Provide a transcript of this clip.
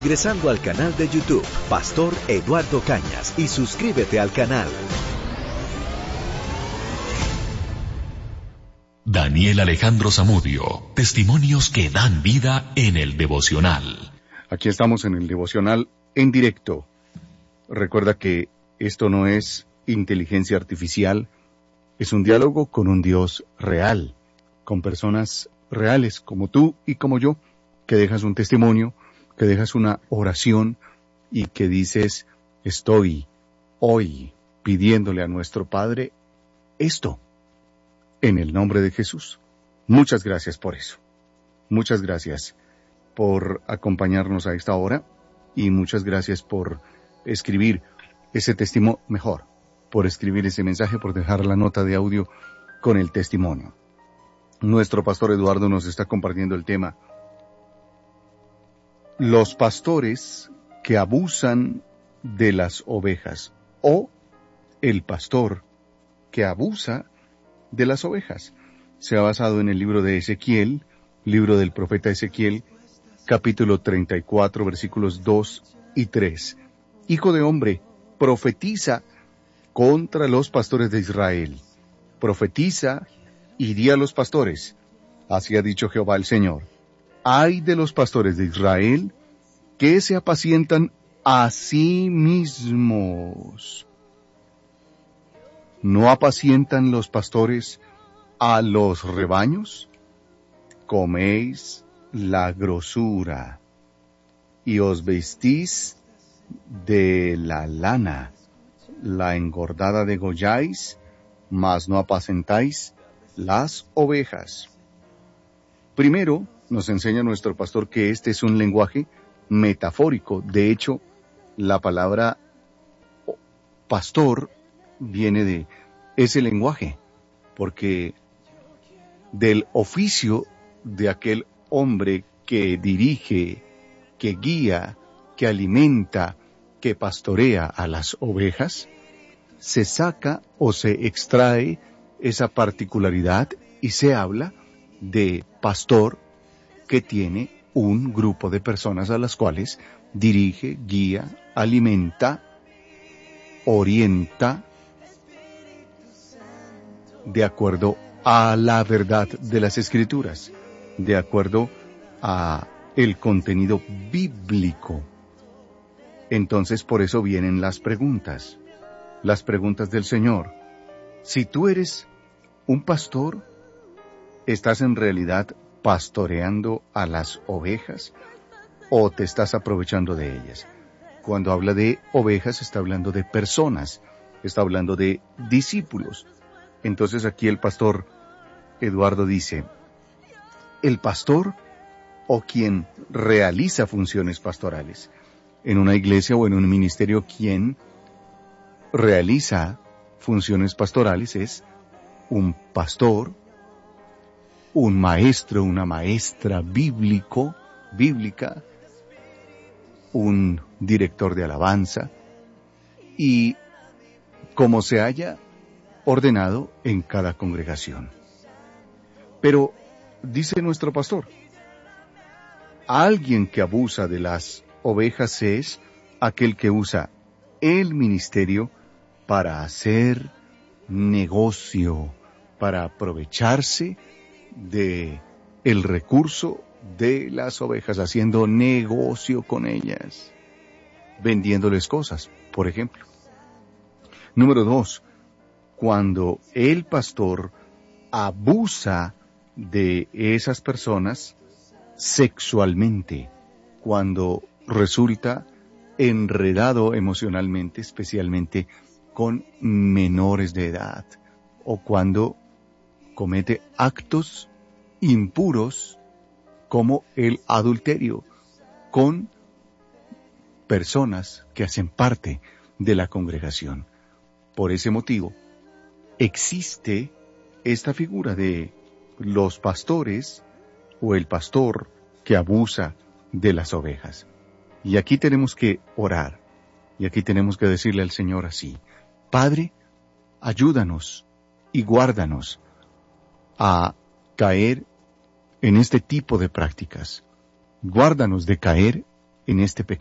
Ingresando al canal de YouTube, Pastor Eduardo Cañas, y suscríbete al canal. Daniel Alejandro Zamudio, testimonios que dan vida en el devocional. Aquí estamos en el devocional en directo. Recuerda que esto no es inteligencia artificial, es un diálogo con un Dios real, con personas reales como tú y como yo, que dejas un testimonio, que dejas una oración y que dices, estoy hoy pidiéndole a nuestro Padre esto, en el nombre de Jesús. Muchas gracias por eso. Muchas gracias por acompañarnos a esta hora y muchas gracias por escribir ese testimonio, por escribir ese mensaje, por dejar la nota de audio con el testimonio. Nuestro pastor Eduardo nos está compartiendo el tema: los pastores que abusan de las ovejas, o el pastor que abusa de las ovejas. Se ha basado en el libro de Ezequiel, libro del profeta Ezequiel, capítulo 34, versículos 2 y 3. Hijo de hombre, profetiza contra los pastores de Israel. Profetiza y di a los pastores: así ha dicho Jehová el Señor. Ay de los pastores de Israel, que se apacientan a sí mismos. ¿No apacientan los pastores a los rebaños? Coméis la grosura, y os vestís de la lana. La engordada degolláis, mas no apacentáis las ovejas. Primero, nos enseña nuestro pastor que este es un lenguaje metafórico. De hecho, la palabra pastor viene de ese lenguaje, porque del oficio de aquel hombre que dirige, que guía, que alimenta, que pastorea a las ovejas, se saca o se extrae esa particularidad y se habla de pastor que tiene un grupo de personas a las cuales dirige, guía, alimenta, orienta, de acuerdo a la verdad de las Escrituras, de acuerdo a el contenido bíblico. Entonces, por eso vienen las preguntas del Señor. Si tú eres un pastor, ¿estás en realidad pastoreando a las ovejas o te estás aprovechando de ellas? Cuando habla de ovejas, está hablando de personas, está hablando de discípulos. Entonces aquí el pastor Eduardo dice, el pastor o quien realiza funciones pastorales en una iglesia o en un ministerio, quien realiza funciones pastorales es un pastor, un maestro, una maestra bíblica, un director de alabanza, y como se haya ordenado en cada congregación. Pero, dice nuestro pastor, alguien que abusa de las ovejas es aquel que usa el ministerio para hacer negocio, para aprovecharse de el recurso de las ovejas, haciendo negocio con ellas, vendiéndoles cosas, por ejemplo. Número 2, cuando el pastor abusa de esas personas sexualmente, cuando resulta enredado emocionalmente, especialmente con menores de edad, o cuando comete actos impuros como el adulterio con personas que hacen parte de la congregación. Por ese motivo, existe esta figura de los pastores o el pastor que abusa de las ovejas. Y aquí tenemos que orar, y aquí tenemos que decirle al Señor así: Padre, ayúdanos y guárdanos a caer en este tipo de prácticas. Guárdanos de caer en este